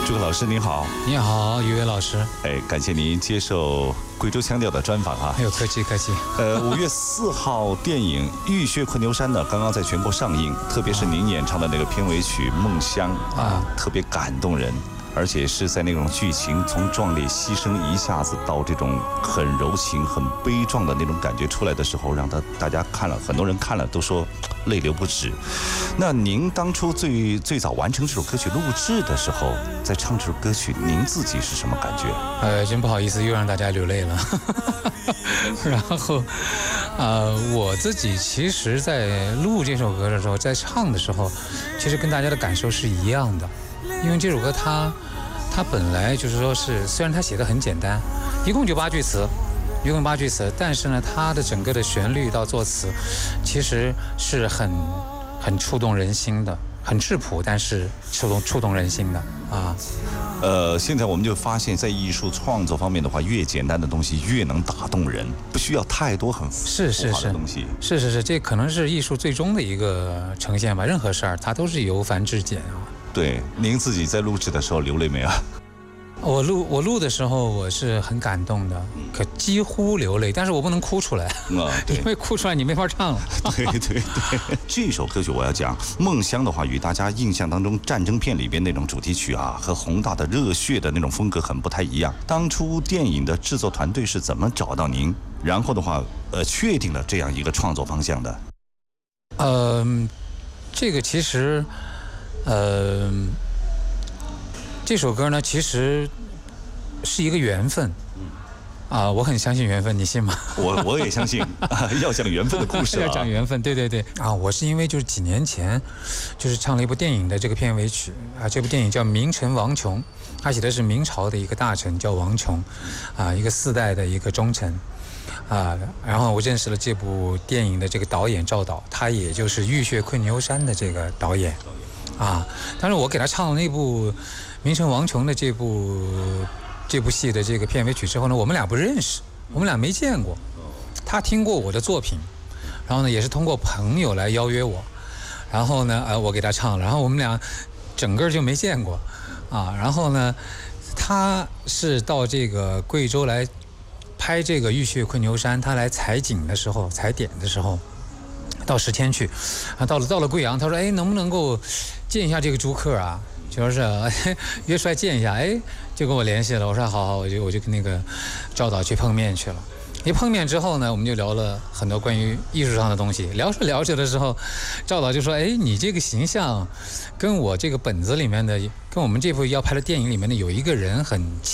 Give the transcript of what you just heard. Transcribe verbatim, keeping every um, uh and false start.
朱克老师您好。 你好，于伟老师。 哎，感谢您接受贵州腔调的专访啊。 哎呦，客气客气。 呃，五月四号电影《浴血困牛山》呢，刚刚在全国上映，特别是您演唱的那个片尾曲《梦乡》啊，特别感动人。而且是在那种剧情从壮烈牺牲一下子到这种很柔情很悲壮的那种感觉出来的时候，让他大家看了，很多人看了都说泪流不止。那您当初最最早完成这首歌曲录制的时候，在唱这首歌曲，您自己是什么感觉？ 呃，真不好意思，又让大家流泪了。然后，呃，我自己其实在录这首歌的时候，在唱的时候，其实跟大家的感受是一样的。因为这首歌它它本来就是说是，虽然它写的很简单，一共就八句词，一共八句词，但是呢，它的整个的旋律到作词，其实是很很触动人心的，很质朴，但是触动触动人心的啊。 呃，现在我们就发现，在艺术创作方面的话，越简单的东西越能打动人，不需要太多很是是是东西。 是是是，这可能是艺术最终的一个呈现吧。任何事儿它都是由繁至简啊。 对，您自己在录制的时候流泪没有？ 我录我录的时候我是很感动的，可几乎流泪，但是我不能哭出来，啊、因为哭出来你没法唱了。 对对对，这首歌曲我要讲《梦乡》的话，与大家印象当中战争片里边那种主题曲啊，和宏大的热血的那种风格很不太一样。当初电影的制作团队是怎么找到您，然后的话，呃，确定了这样一个创作方向的？ 呃，这个其实。呃，这首歌呢，其实是一个缘分，啊，我很相信缘分，你信吗？ 我我也相信，啊、要讲缘分的故事、啊， 要讲缘分，对对对。啊，我是因为就是几年前，就是唱了一部电影的这个片尾曲啊，这部电影叫《名臣王琼》，他写的是明朝的一个大臣叫王琼，啊，一个四代的一个忠臣。啊，然后我认识了这部电影的这个导演赵导，他也就是《浴血困牛山》的这个导演。啊！但是我给他唱了那部《名臣王琼》的这部这部戏的这个片尾曲之后呢，我们俩不认识，我们俩没见过。他听过我的作品，然后呢，也是通过朋友来邀约我，然后呢，呃，我给他唱了，然后我们俩整个就没见过，啊，然后呢，他是到这个贵州来拍这个《浴血困牛山》，他来采景的时候，采点的时候。到十天去，啊，到了到了贵阳，他说，哎，能不能够见一下这个朱克啊？就说是、哎、约出来见一下，哎，就跟我联系了。我说好好，我就我就跟那个赵导去碰面去了。一碰面之后呢，我们就聊了很多关于艺术上的东西。聊着聊着的时候，赵导就说，哎，你这个形象跟我这个本子里面的，跟我们这部要拍的电影里面的有一个人很